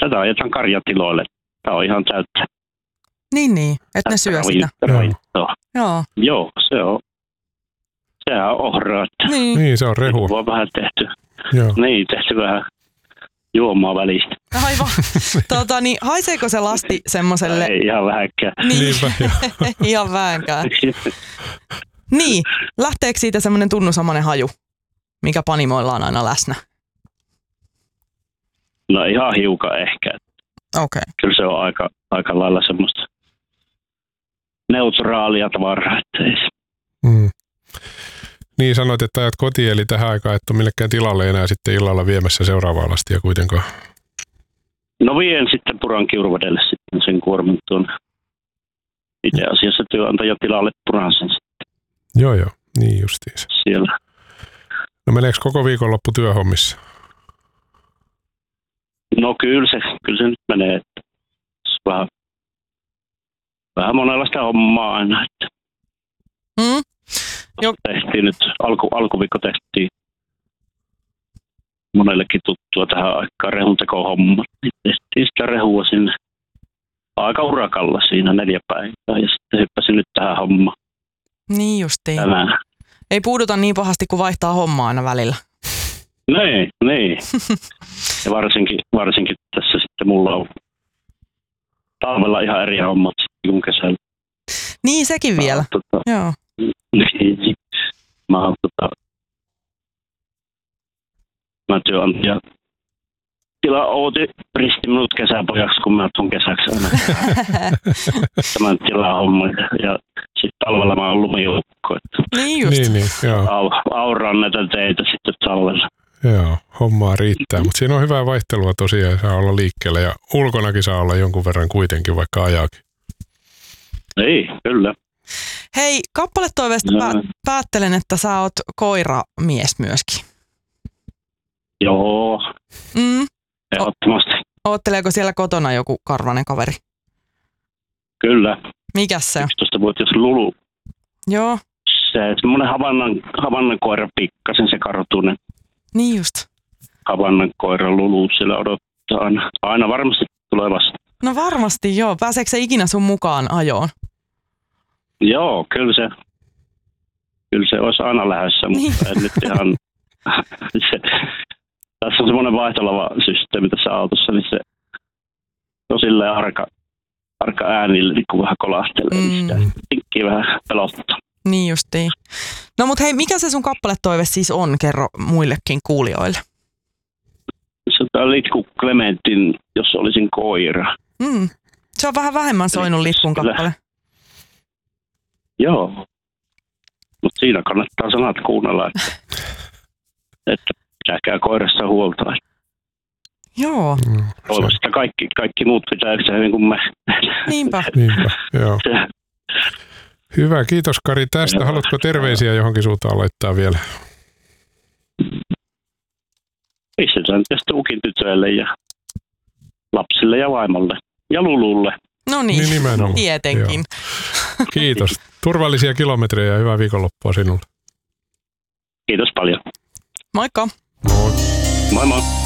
tätä ajetaan karjatiloille. Tämä on ihan täyttä. Niin, että ne syö sitä. Joo, se on. Sehän on ohraa. Niin, se on rehua. On vähän tehty. Joo. Niin, tehty vähän juomaa välistä. Aivan. Niin, haiseeko se lasti semmoselle? Ei ihan vähänkään. Niin, ihan vähänkään. Niin, lähteekö siitä semmoinen tunnusamainen haju, mikä panimoilla on aina läsnä? No ihan hiukan ehkä. Okei. Kyllä se on aika lailla semmoista neutraalia tavaraa. Niin sanoit, että ajat kotiin, eli tähän aikaan et ole millekään tilalle enää sitten illalla viemässä seuraavaa lastia kuitenkaan. No vien sitten Purankiurvedelle sitten sen kuorman tuonne. Itse asiassa työnantajatilalle Puransen sitten. Joo, niin justiinsa. Siellä. No meneekö koko viikonloppu työhommissa? No kyllä se nyt menee. Vähän monenlaista hommaa aina. Että. Tehtiin nyt, alkuviikko tehtiin monellekin tuttua tähän aikaan rehuntekohommat. Tehtiin sitä rehua sinne aika urakalla siinä 4 päivää ja sitten hyppäsin nyt tähän hommaan. Niin justiin. Tänään. Ei puuduta niin pahasti, kun vaihtaa hommaa aina välillä. Niin. Ja varsinkin tässä sitten mulla on talvella ihan eri hommat kuin kesällä. Niin, sekin vielä. Joo. Niin. Mä työnantaja tila Outi risti minut kesäpojaksi, kun mä tuun kesäksi aina tämän tilahomman. Ja sitten talvella mä oon lumijoukko. Niin just. Niin, joo. Auraan näitä teitä sitten talvella. Joo, hommaa riittää, mutta siinä on hyvää vaihtelua tosiaan, saa olla liikkeellä ja ulkonakin saa olla jonkun verran kuitenkin, vaikka ajaakin. Ei, kyllä. Hei, kappaletoiveesta päättelen, että sä oot koiramies myöskin. Joo, ehdottomasti. Ootteleeko siellä kotona joku karvanen kaveri? Kyllä. Mikäs se on? 11-vuotias Lulu. Joo. Se semmoinen havannan koira pikkasen se kartunen. Niin just. Havannan koira Lulu siellä odottaa aina varmasti tulee vasta. No varmasti joo. Pääseekö se ikinä sun mukaan ajoon? Joo, kyllä se olisi aina lähdössä, mutta en nyt ihan. Tässä on semmoinen vaihtolava systeemi tässä autossa, niin se on silleen arka äänille, niin kun vähän kolahtelee, niin sitä tinkkii vähän pelottaa. Niin justiin. No mut hei, mikä se sun kappaletoive siis on? Kerro muillekin kuulijoille. Se on Litku Clementin, jos olisin koira. Se on vähän vähemmän soinut Litkun kappale. Joo, mutta siinä kannattaa sanat kuunnella, että pitäkää koirassa huolta. Joo. Toivottavasti kaikki muut pitää yhtä hyvin kuin me. Niinpä, joo. Hyvä, kiitos Kari tästä. Haluatko terveisiä johonkin suuntaan laittaa vielä? Pistetään tästä Ukin tytöille ja lapsille ja vaimolle ja Lululle. No niin, tietenkin. Joo. Kiitos. Turvallisia kilometrejä ja hyvää viikonloppua sinulle. Kiitos paljon. Moikka. Moi. Moi moi.